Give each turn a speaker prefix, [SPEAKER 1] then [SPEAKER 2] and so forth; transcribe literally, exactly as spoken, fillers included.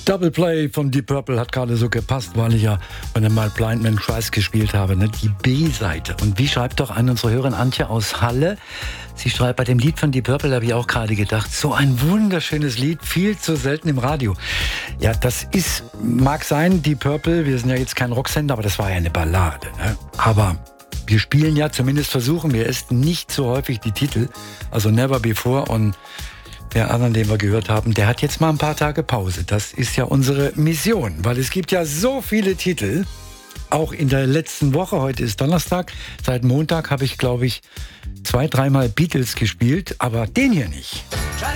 [SPEAKER 1] Double Play von Deep Purple hat gerade so gepasst, weil ich ja von dem Mal Blind Man Christ gespielt habe, ne? Die B-Seite. Und wie schreibt doch eine unserer Hörerin, Antje aus Halle? Sie schreibt, bei dem Lied von Deep Purple habe ich auch gerade gedacht, so ein wunderschönes Lied, viel zu selten im Radio. Ja, das ist, mag sein, Deep Purple, wir sind ja jetzt kein Rocksender, aber das war ja eine Ballade, ne? Aber wir spielen ja, zumindest versuchen wir es, nicht so häufig die Titel, also Never Before und der anderen, den wir gehört haben, der hat jetzt mal ein paar Tage Pause. Das ist ja unsere Mission, weil es gibt ja so viele Titel. Auch in der letzten Woche, heute ist Donnerstag, seit Montag habe ich, glaube ich, zwei, dreimal Beatles gespielt, aber den hier nicht.